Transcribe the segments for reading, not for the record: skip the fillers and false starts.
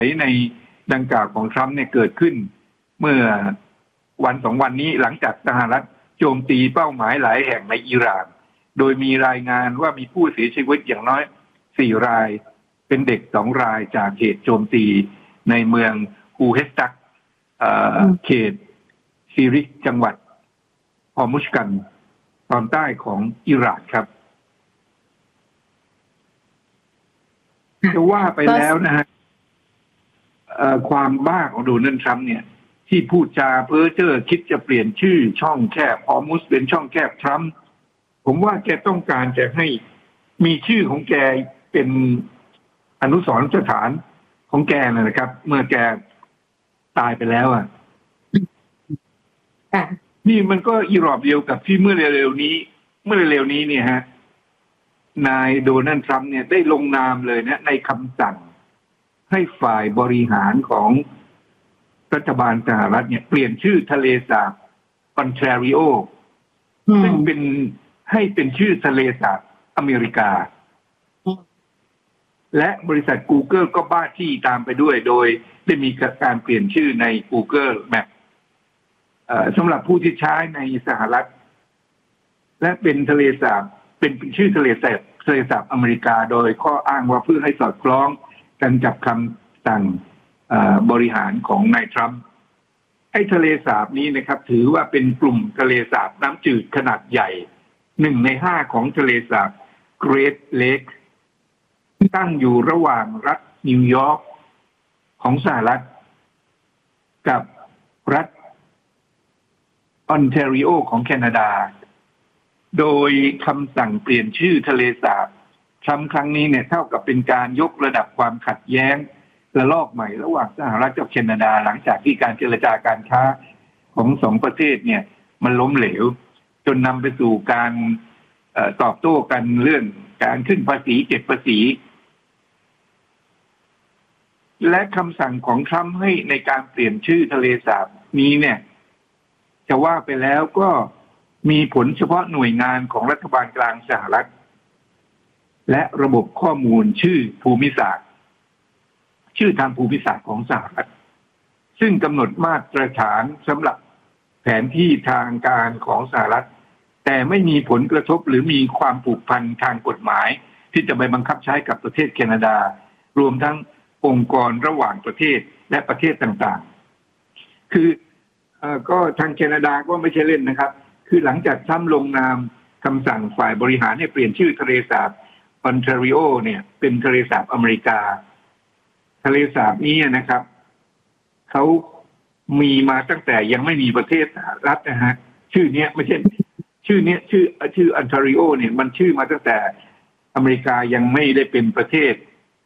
ในดังกล่าวของทรัมป์เนี่ยเกิดขึ้นเมื่อวันสองวันนี้หลังจากสหรัฐโจมตีเป้าหมายหลายแห่งในอิหร่านโดยมีรายงานว่ามีผู้เสียชีวิตอย่างน้อย4 รายเป็นเด็ก2 รายจากเหตุโจมตีในเมืองฮูเฮสตักเขตซีริกจังหวัดฮอร์มุชกันตอนใต้ของอิหร่านครับจะว่าไปแล้วนะฮะความบ้าของโดนัลด์ทรัมป์เนี่ยที่พูดจาเพ้อเจ้อคิดจะเปลี่ยนชื่อช่องแคบฮอร์มุสเป็นช่องแคบทรัมป์ผมว่าแกต้องการจะให้มีชื่อของแกเป็นอนุสรณ์สถานของแกนะครับเมื่อแกตายไปแล้วอ่ะนี่มันก็อีรอบเดียวกับที่เมื่อเร็วๆนี้เนี่ยฮะนายโดนัลด์ทรัมป์เนี่ยได้ลงนามเลยนะในคำสั่งให้ฝ่ายบริหารของรัฐบาลสหรัฐเนี่ยเปลี่ยนชื่อทะเลสาบออนแทรีโอซึ่งให้เป็นชื่อทะเลสาบอเมริกาและบริษัท Google ก็บ้าที่ตามไปด้วยโดยได้มีการเปลี่ยนชื่อใน Google Map สำหรับผู้ที่ใช้ในสหรัฐและเป็นทะเลสาบเป็นชื่อทะเลสาบอเมริกาโดยข้ออ้างว่าเพื่อให้สอดคล้องกันกับคำสั่งบริหารของนายทรัมป์ไอ้ทะเลสาบนี้นะครับถือว่าเป็นกลุ่มทะเลสาบน้ำจืดขนาดใหญ่1 ใน 5ของทะเลสาบเกรทเลคตั้งอยู่ระหว่างรัฐนิวยอร์กของสหรัฐกับรัฐออนแทรีโอของแคนาดาโดยคำสั่งเปลี่ยนชื่อทะเลสาบทรัมป์ครั้งนี้เนี่ยเท่ากับเป็นการยกระดับความขัดแย้งระลอกใหม่ระหว่างสหรัฐกับแคนาดาหลังจากที่การเจรจาการค้าของ2 ประเทศเนี่ยมันล้มเหลวจนนำไปสู่การตอบโต้กันเรื่องการขึ้นภาษีเก็บภาษีและคำสั่งของทรัมป์ให้ในการเปลี่ยนชื่อทะเลสาบนี้เนี่ยจะว่าไปแล้วก็มีผลเฉพาะหน่วยงานของรัฐบาลกลางสหรัฐและระบบข้อมูลชื่อภูมิศาสตร์ชื่อทางภูมิศาสตร์ของสหรัฐซึ่งกำหนดมาตรฐานสำหรับแผนที่ทางการของสหรัฐแต่ไม่มีผลกระทบหรือมีความผูกพันทางกฎหมายที่จะไปบังคับใช้กับประเทศแคนาดารวมทั้งองค์กรระหว่างประเทศและประเทศต่างๆคือก็ทางแคนาดาก็ไม่ใช่เล่นนะครับคือหลังจากทรัมป์ลงนามคำสั่งฝ่ายบริหารให้เปลี่ยนชื่อทะเลสาบออนแทรีโอเนี่ยเป็นทะเลสาบอเมริกาทะเลสาบนี้นะครับเขามีมาตั้งแต่ยังไม่มีประเทศสหรัฐนะฮะชื่อเนี้ยไม่ใช่ชื่อเนี้ยชื่อออนแทรีโอเนี่ยมันชื่อมาตั้งแต่อเมริกายังไม่ได้เป็นประเทศ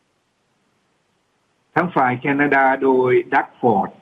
ทั้งฝ่ายแคนาดาโดยดักฟอร์ด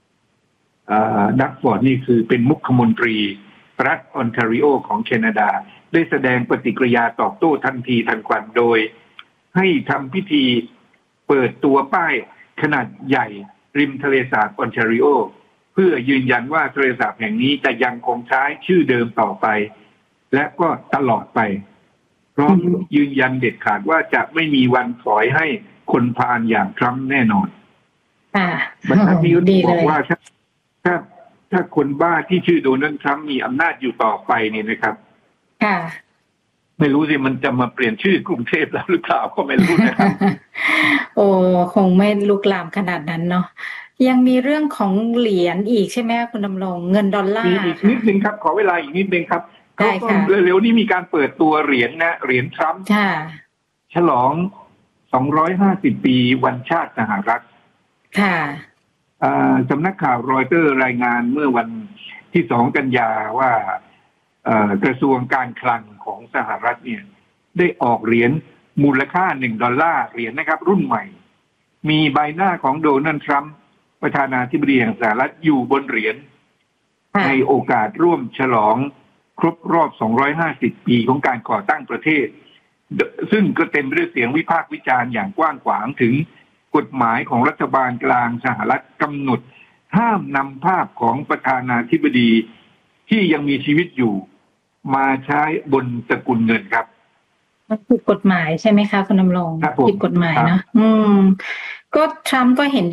นี่คือเป็นมุขมนตรีรัฐออนแทรีโอของแคนาดาได้แสดงปฏิกิริยาตอบโต้ทันทีทันควันโดยให้ทำพิธีเปิดตัวป้ายขนาดใหญ่ริมทะเลสาบออนแทรีโอเพื่อยืนยันว่าทะเลสาบแห่งนี้จะยังคงใช้ชื่อเดิมต่อไปและก็ตลอดไปพร้อมยืนยันเด็ดขาดว่าจะไม่มีวันปล่อยให้คนพาลอย่างทรัมป์แน่นอนบรรทัดนี้บอกว่าถ้าคนบ้าที่ชื่อโดนัลด์ทรัมป์มีอำนาจอยู่ต่อไปเนี่ยนะครับไม่รู้สิมันจะมาเปลี่ยนชื่อกรุงเทพแล้วหรือเปล่าก็ไม่รู้นะครับโอ้คงไม่ลุกลามขนาดนั้นเนาะยังมีเรื่องของเหรียญอีกใช่ไหมคุณดำรงเงินดอลลาร์อีกนิดนึงครับขอเวลาอีกนิดนึงครับได้ค่ะเร็วๆนี้มีการเปิดตัวเหรียญเหรียญทรัมป์ฉลอง250 ปีวันชาติสหรัฐค่ะสำนักข่าวรอยเตอร์รายงานเมื่อวันที่2 กันยาว่ากระทรวงการคลังของสหรัฐเนี่ยได้ออกเหรียญมูลค่า$1เหรียญนะครับรุ่นใหม่มีใบหน้าของโดนัลด์ทรัมป์ประธานาธิบดีแห่งสหรัฐอยู่บนเหรียญในโอกาสร่วมฉลองครบรอบ250 ปีของการก่อตั้งประเทศซึ่งก็เต็มไปด้วยเสียงวิพากษ์วิจารณ์อย่างกว้างขวางถึงกฎหมายของรัฐบาลกลางสหรัฐกำหนดห้ามนำภาพของประธานาธิบดีที่ยังมีชีวิตอยู่มาใช้บนสกุลเงินครับมันผิดกฎหมายใช่ไหมคะคุณดำรงผิดกฎหมายเนาะก็ทรัมป์ก็เห็น